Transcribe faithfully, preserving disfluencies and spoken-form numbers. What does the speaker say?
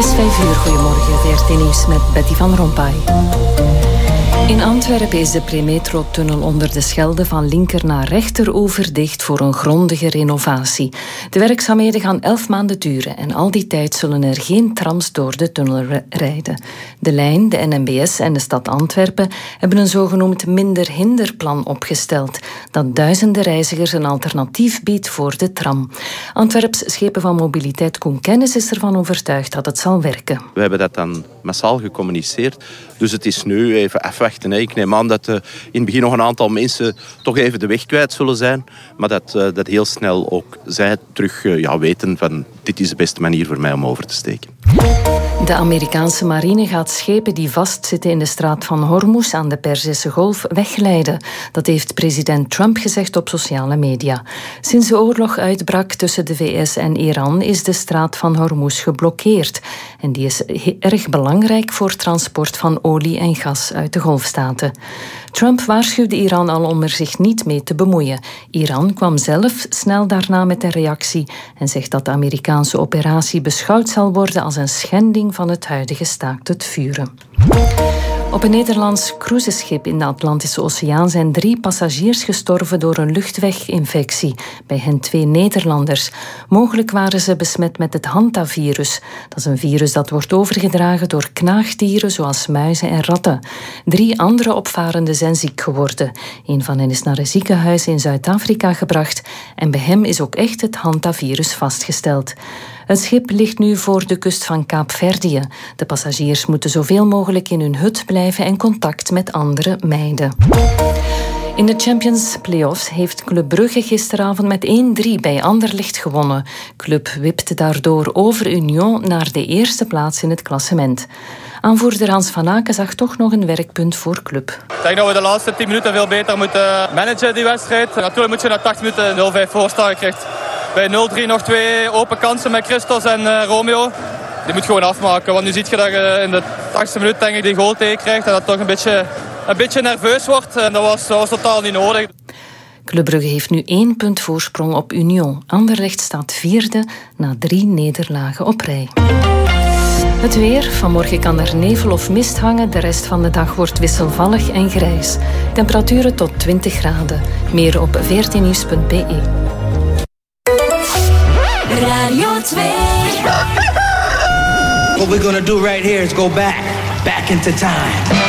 Het is vijf uur, goedemorgen, V R T Nieuws met Betty van Rompuy. In Antwerpen is de premetro-tunnel onder de Schelde van linker naar rechter overdicht voor een grondige renovatie. De werkzaamheden gaan elf maanden duren en al die tijd zullen er geen trams door de tunnel rijden. De lijn, de N M B S en de stad Antwerpen hebben een zogenoemd minder-hinderplan opgesteld dat duizenden reizigers een alternatief biedt voor de tram. Antwerps Schepen van Mobiliteit Koen Kennis is ervan overtuigd dat het zal werken. We hebben dat dan massaal gecommuniceerd, dus het is nu even afwachten. Ik neem aan dat uh, in het begin nog een aantal mensen toch even de weg kwijt zullen zijn, maar dat, uh, dat heel snel ook zij terug uh, ja, weten van dit is de beste manier voor mij om over te steken. De Amerikaanse marine gaat schepen die vastzitten in de straat van Hormuz aan de Perzische Golf wegleiden. Dat heeft president Trump gezegd op sociale media. Sinds de oorlog uitbrak tussen de V S en Iran is de straat van Hormuz geblokkeerd. En die is erg belangrijk voor transport van olie en gas uit de Golfstaten. Trump waarschuwde Iran al om er zich niet mee te bemoeien. Iran kwam zelf snel daarna met een reactie en zegt dat de Amerikaanse operatie beschouwd zal worden als een schending van het huidige staakt het vuren. Op een Nederlands cruiseschip in de Atlantische Oceaan zijn drie passagiers gestorven door een luchtweginfectie. Bij hen twee Nederlanders. Mogelijk waren ze besmet met het hantavirus. Dat is een virus dat wordt overgedragen door knaagdieren zoals muizen en ratten. Drie andere opvarenden zijn ziek geworden. Een van hen is naar een ziekenhuis in Zuid-Afrika gebracht en bij hem is ook echt het hantavirus vastgesteld. Het schip ligt nu voor de kust van Kaapverdië. De passagiers moeten zoveel mogelijk in hun hut blijven en contact met anderen mijden. In de Champions Playoffs heeft Club Brugge gisteravond met één drie bij Anderlecht gewonnen. Club wipte daardoor over Union naar de eerste plaats in het klassement. Aanvoerder Hans van Aken zag toch nog een werkpunt voor Club. Ik denk dat we de laatste tien minuten veel beter moeten managen, die wedstrijd. Natuurlijk moet je na tachtig minuten nul vijf voorstaan. Je krijgt bij nul drie nog twee open kansen met Christos en uh, Romeo. Die moet gewoon afmaken, want nu zie je dat je in de tachtigste minuut denk ik die goal tegen krijgt en dat toch een beetje, een beetje nerveus wordt. En dat was, dat was totaal niet nodig. Club Brugge heeft nu één punt voorsprong op Union. Anderlecht staat vierde na drie nederlagen op rij. Het weer. Vanmorgen kan er nevel of mist hangen. De rest van de dag wordt wisselvallig en grijs. Temperaturen tot twintig graden. Meer op v r t nieuws punt b e. Radio twee. What we're gonna do right here is go back, back into time.